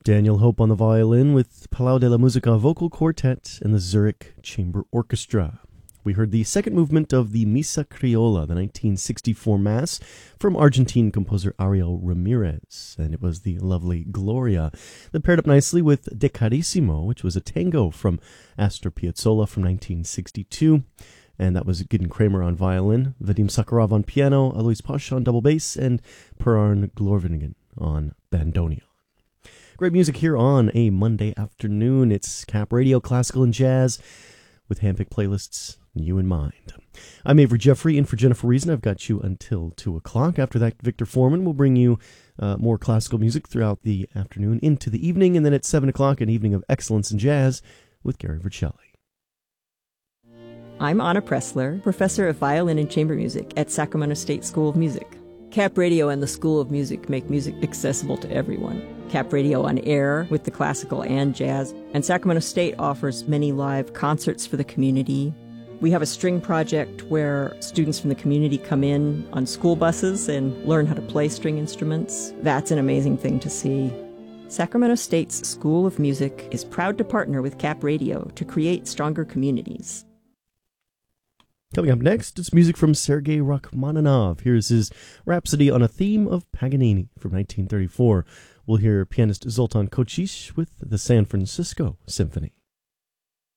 Daniel Hope on the violin with Palau de la Musica Vocal Quartet and the Zurich Chamber Orchestra. We heard the second movement of the Missa Criolla, the 1964 Mass, from Argentine composer Ariel Ramirez, and it was the lovely Gloria that paired up nicely with De Carissimo, which was a tango from Astor Piazzolla from 1962, and that was Gideon Kramer on violin, Vadim Sakharov on piano, Alois Pasha on double bass, and Per-Arne Glorvingen on bandoneon. Great music here on a Monday afternoon. It's Cap Radio, classical and jazz, with handpicked playlists, you in mind. I'm Avery Jeffrey, in for Jennifer Reason. I've got you until 2 o'clock. After that, Victor Foreman will bring you more classical music throughout the afternoon into the evening, and then at 7 o'clock, an evening of excellence in jazz with Gary Vercelli. I'm Anna Pressler, professor of violin and chamber music at Sacramento State School of Music. Cap Radio and the School of Music make music accessible to everyone. Cap Radio on air with the classical and jazz, and Sacramento State offers many live concerts for the community. We have a string project where students from the community come in on school buses and learn how to play string instruments. That's an amazing thing to see. Sacramento State's School of Music is proud to partner with Cap Radio to create stronger communities. Coming up next, it's music from Sergei Rachmaninoff. Here's his Rhapsody on a Theme of Paganini from 1934. We'll hear pianist Zoltan Kocsis with the San Francisco Symphony.